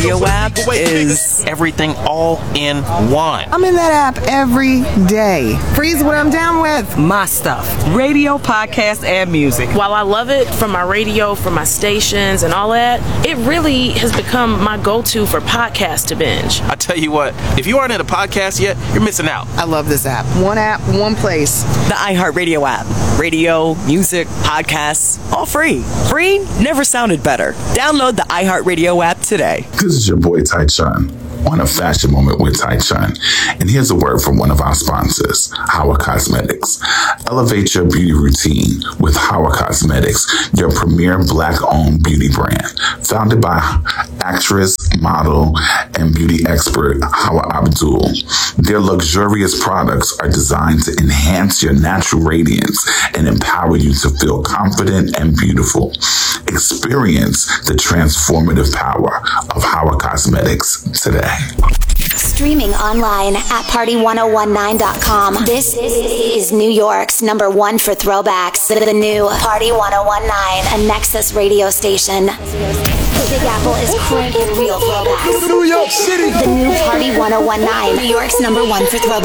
Radio app is everything all in one. I'm in that app every day. Freeze what I'm down with. My stuff. Radio, podcast, and music. While I love it from my radio, from my stations and all that, it really has become my go-to for podcasts to binge. I tell you what, if you aren't in a podcast yet, you're missing out. I love this app. One app, one place. The iHeartRadio app. Radio, music, podcasts, all free. Free never sounded better. Download the iHeartRadio app today. This is your boy Tychun on A Fashion Moment with Tychun. And here's a word from one of our sponsors, Howard Cosmetics. Elevate your beauty routine with Howard Cosmetics, your premier Black-owned beauty brand. Founded by actress, model, and beauty expert Hawa Abdul, their luxurious products are designed to enhance your natural radiance and empower you to feel confident and beautiful. Experience the transformative power of Hawa Cosmetics today. Streaming online at party1019.com. This is New York's #1 for throwbacks. The new Party 1019, a Nexus radio station. The Big Apple is cranking real throwbacks. New York City. The new Party 1019, New York's #1 for throwbacks.